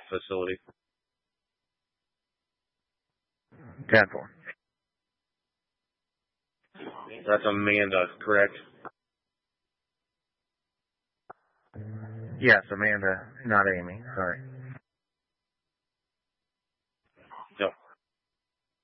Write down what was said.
facility. 10-4. That's Amanda, correct? Yes, Amanda, not Amy. Sorry.